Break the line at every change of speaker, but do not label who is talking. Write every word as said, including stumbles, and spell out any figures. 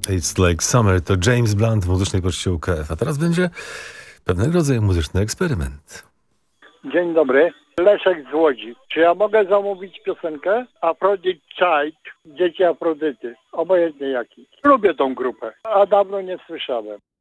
It's Like Summer to James Blunt w muzycznej poczcie U K F. A teraz będzie pewnego rodzaju muzyczny eksperyment.
Dzień dobry, Leszek z Łodzi. Czy ja mogę zamówić piosenkę Aphrodite Child, Dzieci Afrodyty, obojętnie jaki. Lubię tą grupę, a dawno nie słyszałem.